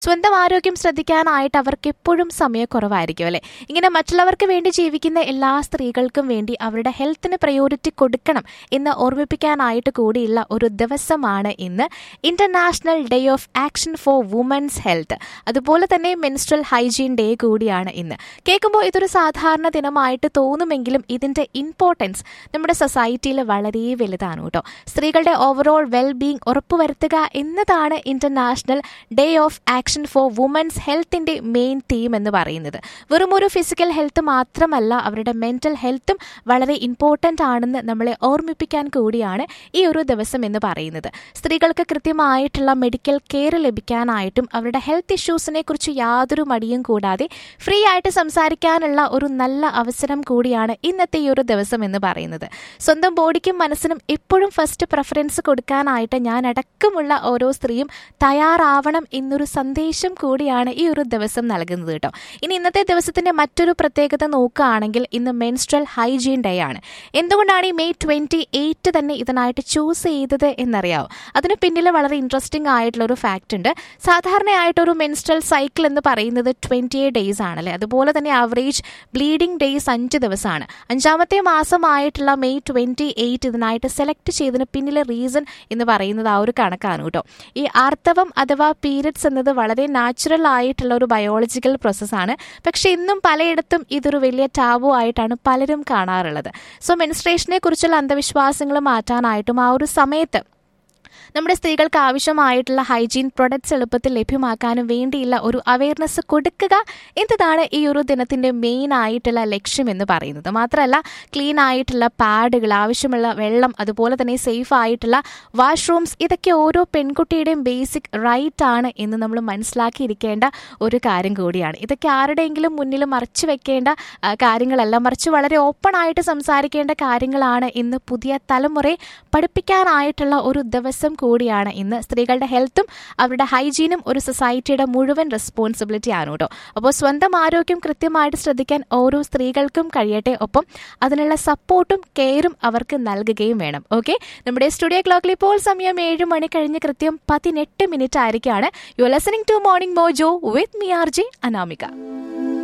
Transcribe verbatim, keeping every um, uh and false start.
സ്വന്തം ആരോഗ്യം ശ്രദ്ധിക്കാനായിട്ട് അവർക്ക് എപ്പോഴും സമയക്കുറവായിരിക്കും അല്ലെ. ഇങ്ങനെ മറ്റുള്ളവർക്ക് വേണ്ടി ജീവിക്കുന്ന എല്ലാ സ്ത്രീകൾക്കും വേണ്ടി അവരുടെ ഹെൽത്തിന് പ്രയോറിറ്റി കൊടുക്കണം എന്ന് ഓർമ്മിപ്പിക്കാനായിട്ട് കൂടിയുള്ള ഒരു ദിവസമാണ് ഇന്ന് international day of action for women's health. അതുപോലെ തന്നെ മെൻസ്ട്രൽ ഹൈജീൻ ഡേ കൂടിയാണ് ഇന്ന്. കേൾക്കുമ്പോൾ ഇതൊരു സാധാരണ ദിനമായിട്ട് തോന്നുമെങ്കിലും ഇതിന്റെ ഇമ്പോർട്ടൻസ് നമ്മുടെ സൊസൈറ്റിയിൽ വളരെ വലുതാണ് കേട്ടോ. സ്ത്രീകളുടെ ഓവറോൾ വെൽബീങ് ഉറപ്പുവരുത്തുക എന്നതാണ് international day of action for women's ഹെൽത്തിന്റെ മെയിൻ തീം എന്ന് പറയുന്നത്. വെറും ഒരു ഫിസിക്കൽ ഹെൽത്ത് മാത്രമല്ല, അവരുടെ മെന്റൽ ഹെൽത്തും വളരെ ഇമ്പോർട്ടൻ്റ് ആണെന്ന് നമ്മളെ ഓർമ്മിപ്പിക്കാൻ കൂടിയാണ് ഈ ഒരു ദിവസം എന്ന് പറയുന്നത്. സ്ത്രീകൾക്ക് കൃത്യമായിട്ടുള്ള മെഡിക്കൽ കെയർ ലഭിക്കാനായിട്ടും അവരുടെ ഹെൽത്ത് ഇഷ്യൂസിനെ കുറിച്ച് യാതൊരു മടിയും കൂടാതെ ഫ്രീ ആയിട്ട് സംസാരിക്കാനുള്ള ഒരു നല്ല അവസരം കൂടിയാണ് ഇന്നത്തെ ഈ ഒരു ദിവസം എന്ന് പറയുന്നത്. സ്വന്തം ബോഡിക്കും മനസ്സിനും എപ്പോഴും ഫസ്റ്റ് പ്രിഫറൻസ് കൊടുക്കാനായിട്ട് ഞാൻ അടക്കമുള്ള ഓരോ സ്ത്രീയും തയ്യാറാവണം എന്നൊരു സന്ദേശം കൂടിയാണ് ഈ ഒരു ദിവസം നൽകുന്നത് കേട്ടോ. ഇനി ഇന്നത്തെ ദിവസത്തിന്റെ മറ്റൊരു പ്രത്യേകത നോക്കുകയാണെങ്കിൽ ഇന്ന് മെൻസ്ട്രൽ ഹൈജീൻ ഡേ ആണ്. എന്തുകൊണ്ടാണ് ഈ മെയ് ട്വന്റി എയ്റ്റ് തന്നെ ഇതിനായിട്ട് ചൂസ് ചെയ്തത് എന്നറിയാവോ? അതിന് പിന്നിൽ വളരെ ഇൻട്രസ്റ്റിംഗ് ആയിട്ടുള്ള ഒരു ഫാക്റ്റ് ഉണ്ട്. സാധാരണയായിട്ടൊരു മെൻസ്ട്രൽ സൈക്കിൾ എന്ന് പറയുന്നത് ട്വന്റി എയ്റ്റ് ഡേയ്സ് ആണല്ലേ. അതുപോലെ തന്നെ ആവറേജ് ബ്ലീഡിംഗ് ഡേയ്സ് അഞ്ച് ദിവസമാണ്. അഞ്ചാമത്തെ മാസമായിട്ടുള്ള മെയ് ട്വന്റി എയ്റ്റ് ഇതിനായിട്ട് സെലക്ട് ചെയ്തതിന് പിന്നിലെ റീസൺ എന്ന് പറയുന്നത് ആ ഒരു കണക്കാണ് കേട്ടോ. ഈ ആർത്തവം അഥവാ പീരിയഡ്സ് എന്നത് വളരെ നാച്ചുറൽ ആയിട്ടുള്ള ഒരു ബയോളജിക്കൽ പ്രോസസ്സാണ്. പക്ഷെ ഇന്നും പലയിടത്തും ഇതൊരു വലിയ ടാബു ആയിട്ടാണ് പലരും കാണാറുള്ളത്. സോ മെൻസ്ട്രേഷനെ കുറിച്ചുള്ള അന്ധവിശ്വാസങ്ങൾ മാറ്റാനായിട്ടും ആ ഒരു സമയത്ത് നമ്മുടെ സ്ത്രീകൾക്ക് ആവശ്യമായിട്ടുള്ള ഹൈജീൻ പ്രൊഡക്ട്സ് എളുപ്പത്തിൽ ലഭ്യമാക്കാനും വേണ്ടിയുള്ള ഒരു അവയർനെസ് കൊടുക്കുക എന്നതാണ് ഈ ഒരു ദിനത്തിന്റെ മെയിൻ ആയിട്ടുള്ള ലക്ഷ്യം എന്ന് പറയുന്നത്. മാത്രമല്ല, ക്ലീൻ ആയിട്ടുള്ള പാഡുകൾ, ആവശ്യമുള്ള വെള്ളം, അതുപോലെ തന്നെ സേഫ് ആയിട്ടുള്ള വാഷ്റൂംസ്, ഇതൊക്കെ ഓരോ പെൺകുട്ടിയുടെയും ബേസിക് റൈറ്റ് ആണ് എന്ന് നമ്മൾ മനസ്സിലാക്കിയിരിക്കേണ്ട ഒരു കാര്യം കൂടിയാണ്. ഇതൊക്കെ ആരുടെയെങ്കിലും മുന്നിൽ മറച്ചു വെക്കേണ്ട കാര്യങ്ങളല്ല, മറിച്ച് വളരെ ഓപ്പൺ ആയിട്ട് സംസാരിക്കേണ്ട കാര്യങ്ങളാണ് എന്ന് പുതിയ തലമുറയെ പഠിപ്പിക്കാനായിട്ടുള്ള ഒരു ദിവസം കൂടിയാണ് ഇന്ന്. സ്ത്രീകളുടെ ഹെൽത്തും അവരുടെ ഹൈജീനും ഒരു സൊസൈറ്റിയുടെ മുഴുവൻ റെസ്പോൺസിബിലിറ്റി ആണ് കേട്ടോ. അപ്പോൾ സ്വന്തം ആരോഗ്യം കൃത്യമായിട്ട് ശ്രദ്ധിക്കാൻ ഓരോ സ്ത്രീകൾക്കും കഴിയട്ടെ. ഒപ്പം അതിനുള്ള സപ്പോർട്ടും കെയറും അവർക്ക് നൽകുകയും വേണം. ഓക്കെ, നമ്മുടെ സ്റ്റുഡിയോ ക്ലോക്കിൽ ഇപ്പോൾ സമയം ഏഴ് മണി കഴിഞ്ഞ് കൃത്യം പതിനെട്ട് minute ആയിരിക്കാണ്. You are listening to morning mojo with me R J Anamika.